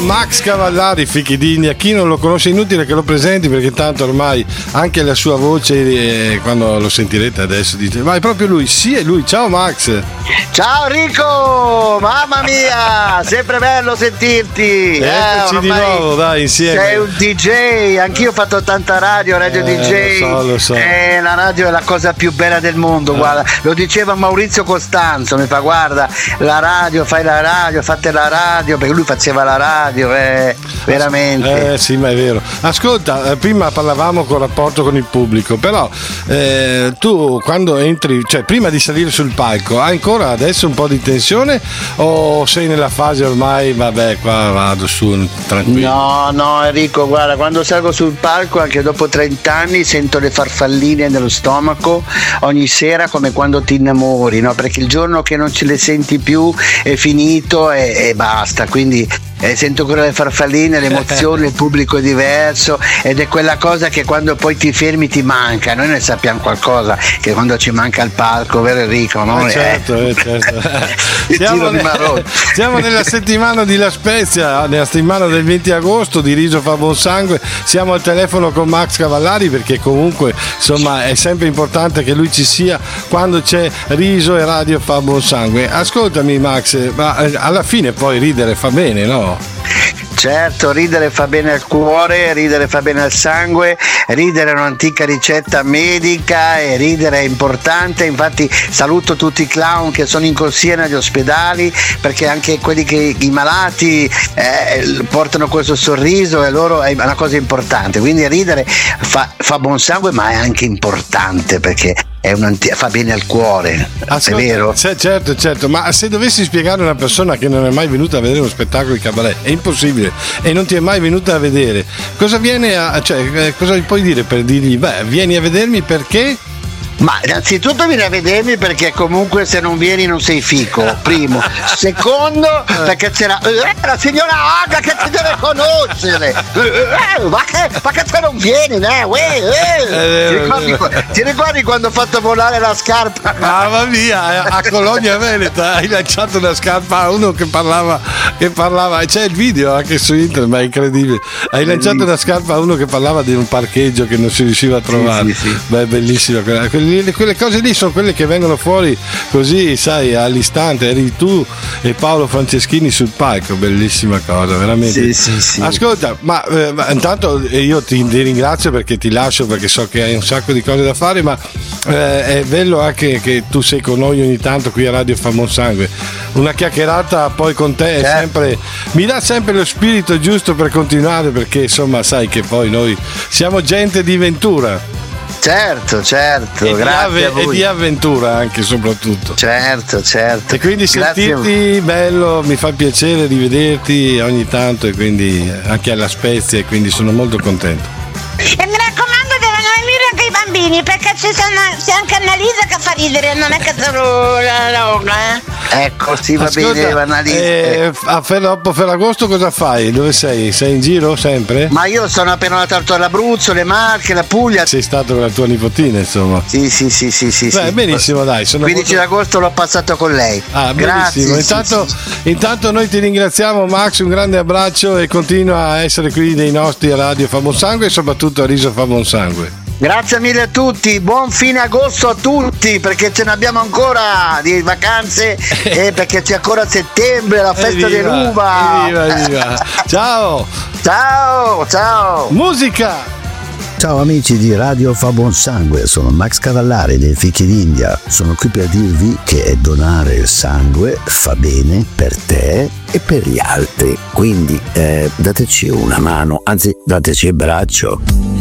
Max Cavallari, Fichidindia, chi non lo conosce è inutile che lo presenti perché tanto ormai anche la sua voce quando lo sentirete adesso dice ma è proprio lui, sì è lui, ciao Max. Ciao Rico, mamma mia, sempre bello sentirti. Eccoci di nuovo, dai, insieme. Sei un DJ, anch'io ho fatto tanta radio DJ. Lo so. La radio è la cosa più bella del mondo, guarda, lo diceva Maurizio Costanzo, mi fa guarda, la radio, fai la radio, fate la radio, perché lui faceva la radio, veramente. Sì, ma è vero. Ascolta, prima parlavamo col rapporto con il pubblico, però tu quando entri, cioè prima di salire sul palco, hai ancora adesso un po' di tensione o sei nella fase ormai, vabbè, qua vado su tranquillo? No Enrico, guarda, quando salgo sul palco anche dopo 30 anni sento le farfalline nello stomaco ogni sera come quando ti innamori, no? Perché il giorno che non ce le senti più è finito e basta, quindi sento ancora le farfalline, l'emozione, il pubblico è diverso ed è quella cosa che quando poi ti fermi ti manca. Noi ne sappiamo qualcosa che quando ci manca il palco, vero Enrico? No? Certo. Siamo nella settimana di La Spezia, nella settimana del 20 agosto di Riso fa buon sangue. Siamo al telefono con Max Cavallari perché comunque insomma è sempre importante che lui ci sia quando c'è Riso e Radio fa buon sangue. Ascoltami Max, ma alla fine poi ridere fa bene, no? Certo, ridere fa bene al cuore, ridere fa bene al sangue, ridere è un'antica ricetta medica e ridere è importante, infatti saluto tutti i clown che sono in corsia negli ospedali perché anche quelli che i malati portano questo sorriso e loro è una cosa importante, quindi ridere fa buon sangue ma è anche importante perché fa bene al cuore, è vero? Certo, ma se dovessi spiegare a una persona che non è mai venuta a vedere uno spettacolo di cabaret, è impossibile e non ti è mai venuta a vedere, cosa cosa gli puoi dire per dirgli vieni a vedermi perché? Ma innanzitutto vieni a vedermi perché comunque se non vieni non sei fico, primo. Secondo, perché c'era la signora Aga che ti deve conoscere. Ma che te non vieni, Ti ricordi quando ho fatto volare la scarpa? Mamma mia, a Colonia Veneta hai lanciato una scarpa a uno che parlava, c'è il video anche su internet, ma è incredibile. Hai lanciato una scarpa a uno che parlava di un parcheggio che non si riusciva a trovare. Sì. Beh, bellissima quelle cose lì sono quelle che vengono fuori così, sai, all'istante. Eri tu e Paolo Franceschini sul palco, bellissima cosa, veramente. Sì. Ascolta, ma intanto io ti ringrazio perché ti lascio perché so che hai un sacco di cose da fare, ma è bello anche che tu sei con noi ogni tanto qui a Radio fa buon sangue. Una chiacchierata poi con te è sempre, mi dà sempre lo spirito giusto per continuare perché insomma sai che poi noi siamo gente di ventura. Certo, grazie a voi. E di avventura anche soprattutto. Certo. E quindi sentirti bello, mi fa piacere rivederti ogni tanto e quindi anche alla Spezia e quindi sono molto contento. E mi raccomando devono venire anche i bambini perché c'è anche Annalisa che fa ridere, non è che solo la Ecco, sì, va bene, Annalisa. A Ferragosto cosa fai? Dove sei? Sei in giro sempre? Ma io sono appena tornato dall'Abruzzo, le Marche, la Puglia. Sei stato con la tua nipotina, insomma. Sì. Beh, benissimo, dai. 15 agosto l'ho passato con lei. Grazie. Benissimo. Intanto noi ti ringraziamo, Max, un grande abbraccio e continua a essere qui dei nostri a Radio fa buon sangue e soprattutto a Riso fa buon sangue. Grazie mille a tutti, buon fine agosto a tutti perché ce ne abbiamo ancora di vacanze e perché c'è ancora settembre, la festa dell'uva. Evviva. Ciao. Musica. Ciao amici di Radio fa buon sangue, sono Max Cavallari dei Fichidindia. Sono qui per dirvi che donare il sangue fa bene per te e per gli altri. Quindi dateci una mano, anzi dateci il braccio.